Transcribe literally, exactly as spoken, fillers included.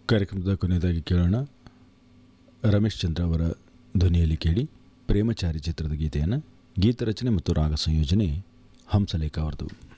ಕಾರ್ಯಕ್ರಮದ ಕೊನೆಯದಾಗಿ ಕೇಳೋಣ. ರಮೇಶ್ ಚಂದ್ರ ಅವರ ಧ್ವನಿಯಲ್ಲಿ ಕೇಳಿ ಪ್ರೇಮಚಾರಿ ಚಿತ್ರದ ಗೀತೆಯನ್ನು. ಗೀತ ರಚನೆ ಮತ್ತು ರಾಗ ಸಂಯೋಜನೆ ಹಂಸಲೇಖ ಅವರದು.